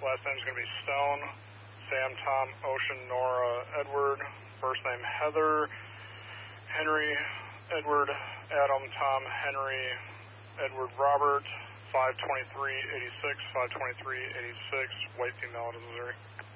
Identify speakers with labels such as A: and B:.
A: Last name's going to be Stone. Sam, Tom, Ocean, Nora, Edward. First name Heather. Henry, Edward, Adam, Tom, Henry, Edward, Robert. 52386, 52386, white female out of Missouri.